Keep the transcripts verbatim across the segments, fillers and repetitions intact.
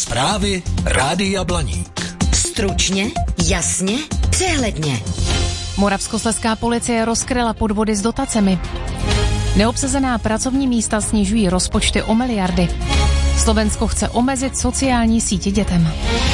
Zprávy Rádia Blaník. Stručně, jasně, přehledně. Moravskoslezská policie rozkryla podvody s dotacemi. Neobsazená pracovní místa snižují rozpočty o miliardy. Slovensko chce omezit sociální sítě dětem.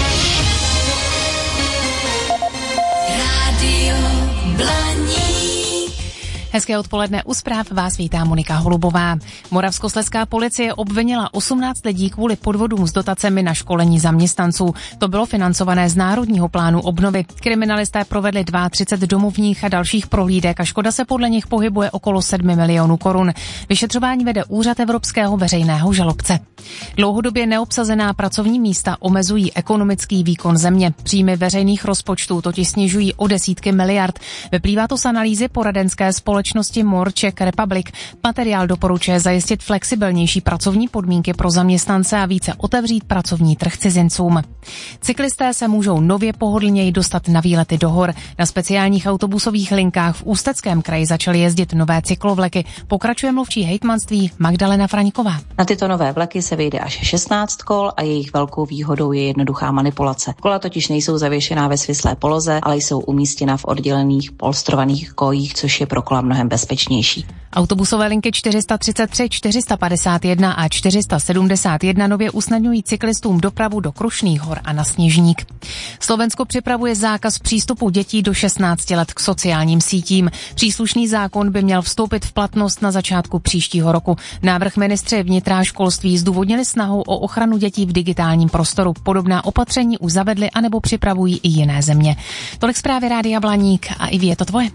Rádio Blaník. Hezké odpoledne, u zpráv vás vítá Monika Holubová. Moravskoslezská policie obvinila osmnáct lidí kvůli podvodům s dotacemi na školení zaměstnanců. To bylo financované z Národního plánu obnovy. Kriminalisté provedli třicet dva domovních a dalších prohlídek a škoda se podle nich pohybuje okolo sedm milionů korun. Vyšetřování vede Úřad evropského veřejného žalobce. Dlouhodobě neobsazená pracovní místa omezují ekonomický výkon země. Příjmy veřejných rozpočtů totiž snižují o desítky miliard. Vyplývá to z analýzy poradenské společnosti More Czech Republic. Materiál doporučuje zajistit flexibilnější pracovní podmínky pro zaměstnance a více otevřít pracovní trh cizincům. Cyklisté se můžou nově pohodlněji dostat na výlety do hor. Na speciálních autobusových linkách v Ústeckém kraji začaly jezdit nové cyklovleky. Pokračuje mluvčí hejtmanství Magdalena Fraňková. Na tyto nové vleky se vejde až šestnáct kol a jejich velkou výhodou je jednoduchá manipulace. Kola totiž nejsou zavěšená ve svislé poloze, ale jsou umístěna v oddělených polstrovaných kojích, což je pro kola mnohem bezpečnější. Autobusové linky čtyři sta třicet tři, čtyři sta padesát jedna a čtyři sta sedmdesát jedna nově usnadňují cyklistům dopravu do Krušných hor a na Sněžník. Slovensko připravuje zákaz přístupu dětí do šestnácti let k sociálním sítím. Příslušný zákon by měl vstoupit v platnost na začátku příštího roku. Návrh ministři vnitra a školství zdůvodnili snahou o ochranu dětí v digitálním prostoru. Podobná opatření už zavedly anebo připravují i jiné země. Tolik zprávy Rádia Blaník a i je to tvoje.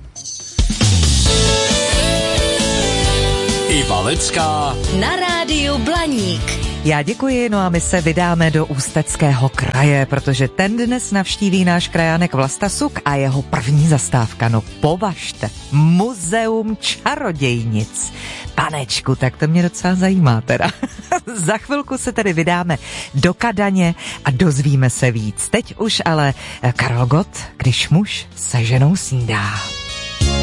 Iva Lecká Na rádiu Blaník. Já děkuji, no a my se vydáme do Ústeckého kraje, protože ten dnes navštíví náš krajánek Vlasta Suk a jeho první zastávka, no považte, Muzeum čarodějnic. Panečku, tak to mě docela zajímá teda. Za chvilku se tedy vydáme do Kadaně a dozvíme se víc. Teď už ale Karel Gott, když muž se ženou snídá.